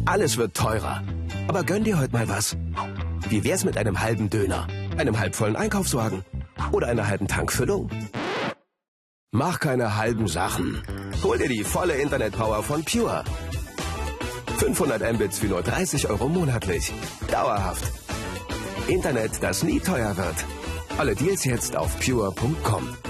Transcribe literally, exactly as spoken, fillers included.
Alles wird teurer. Aber gönn dir heute mal was. Wie wär's mit einem halben Döner, einem halbvollen Einkaufswagen oder einer halben Tankfüllung? Mach keine halben Sachen. Hol dir die volle Internetpower von Pure. fünfhundert Mbits für nur dreißig Euro monatlich. Dauerhaft. Internet, das nie teuer wird. Alle Deals jetzt auf pure punkt com.